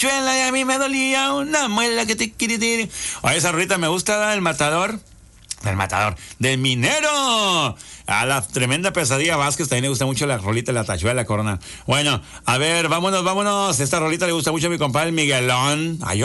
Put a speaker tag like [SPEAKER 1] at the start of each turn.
[SPEAKER 1] tachuela y a mí me dolía una muela que te quiere. Oye, esa rolita me gusta, del matador. Del matador, del minero. A la tremenda Pesadilla Vázquez también le gusta mucho la rolita de la tachuela, Corona. Bueno, a ver, vámonos. Esta rolita le gusta mucho a mi compadre Miguelón. Ay,